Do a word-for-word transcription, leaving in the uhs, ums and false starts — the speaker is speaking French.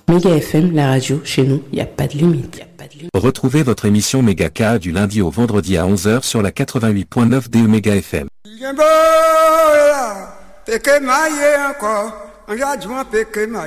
Méga F M, la radio, chez nous, il n'y a pas de limite. Y a pas de limite. Retrouvez votre émission Méga K du lundi au vendredi à onze heures sur la quatre-vingt-huit point neuf D E Méga F M. Peke maye encore, on a dû peke maye.